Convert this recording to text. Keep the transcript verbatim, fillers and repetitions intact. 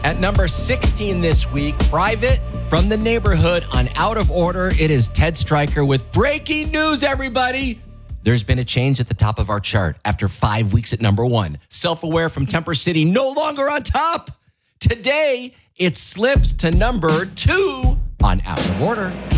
At number sixteen this week, Private from the Neighborhood on Out of Order. It is Ted Stryker with breaking news, everybody. There's been a change at the top of our chart after five weeks at number one. Self-Aware from Temper City, no longer on top. Today, it slips to number two on Out of Order.